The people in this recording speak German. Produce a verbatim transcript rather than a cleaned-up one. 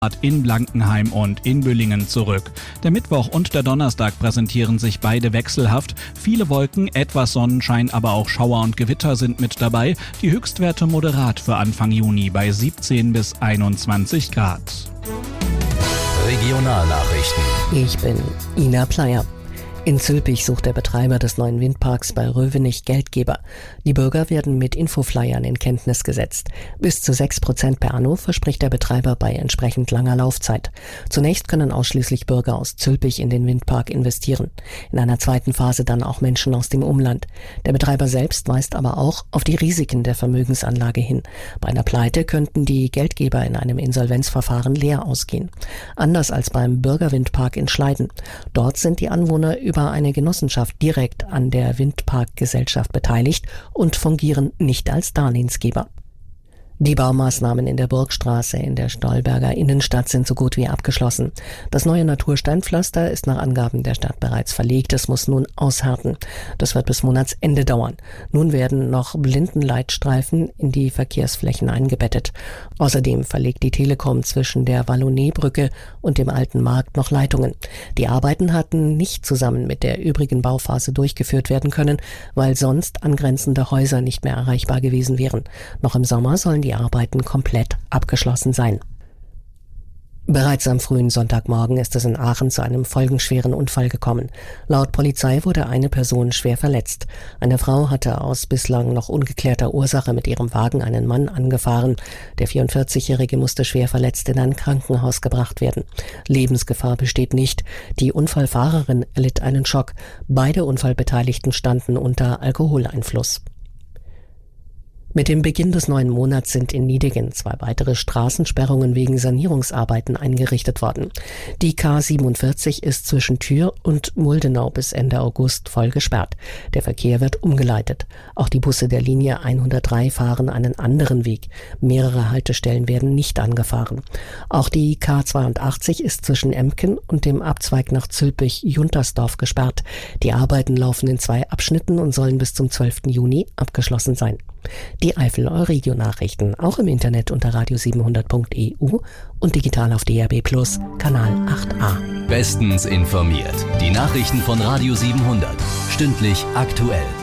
in Blankenheim und in Büllingen zurück. Der Mittwoch und der Donnerstag präsentieren sich beide wechselhaft. Viele Wolken, etwas Sonnenschein, aber auch Schauer und Gewitter sind mit dabei. Die Höchstwerte moderat für Anfang Juni bei siebzehn bis einundzwanzig Grad. Regionalnachrichten. Ich bin Ina Pleyer. In Zülpich sucht der Betreiber des neuen Windparks bei Rövenich Geldgeber. Die Bürger werden mit Infoflyern in Kenntnis gesetzt. Bis zu sechs Prozent per anno verspricht der Betreiber bei entsprechend langer Laufzeit. Zunächst können ausschließlich Bürger aus Zülpich in den Windpark investieren. In einer zweiten Phase dann auch Menschen aus dem Umland. Der Betreiber selbst weist aber auch auf die Risiken der Vermögensanlage hin. Bei einer Pleite könnten die Geldgeber in einem Insolvenzverfahren leer ausgehen. Anders als beim Bürgerwindpark in Schleiden. Dort sind die Anwohner über eine Genossenschaft direkt an der Windparkgesellschaft beteiligt und fungieren nicht als Darlehensgeber. Die Baumaßnahmen in der Burgstraße in der Stolberger Innenstadt sind so gut wie abgeschlossen. Das neue Natursteinpflaster ist nach Angaben der Stadt bereits verlegt. Es muss nun aushärten. Das wird bis Monatsende dauern. Nun werden noch Blindenleitstreifen in die Verkehrsflächen eingebettet. Außerdem verlegt die Telekom zwischen der Wallonneebrücke und dem Alten Markt noch Leitungen. Die Arbeiten hatten nicht zusammen mit der übrigen Bauphase durchgeführt werden können, weil sonst angrenzende Häuser nicht mehr erreichbar gewesen wären. Noch im Sommer sollen die Die Arbeiten komplett abgeschlossen sein. Bereits am frühen Sonntagmorgen ist es in Aachen zu einem folgenschweren Unfall gekommen. Laut Polizei wurde eine Person schwer verletzt. Eine Frau hatte aus bislang noch ungeklärter Ursache mit ihrem Wagen einen Mann angefahren. Der vierundvierzigjährige musste schwer verletzt in ein Krankenhaus gebracht werden. Lebensgefahr besteht nicht. Die Unfallfahrerin erlitt einen Schock. Beide Unfallbeteiligten standen unter Alkoholeinfluss. Mit dem Beginn des neuen Monats sind in Nideggen zwei weitere Straßensperrungen wegen Sanierungsarbeiten eingerichtet worden. Die K siebenundvierzig ist zwischen Thür und Muldenau bis Ende August voll gesperrt. Der Verkehr wird umgeleitet. Auch die Busse der Linie hundertdrei fahren einen anderen Weg. Mehrere Haltestellen werden nicht angefahren. Auch die K zweiundachtzig ist zwischen Emken und dem Abzweig nach Zülpich-Juntersdorf gesperrt. Die Arbeiten laufen in zwei Abschnitten und sollen bis zum zwölften Juni abgeschlossen sein. Die Eifel-Euregio-Nachrichten auch im Internet unter radio siebenhundert punkt e u und digital auf D A B plus, Kanal acht a. Bestens informiert. Die Nachrichten von Radio siebenhundert. Stündlich aktuell.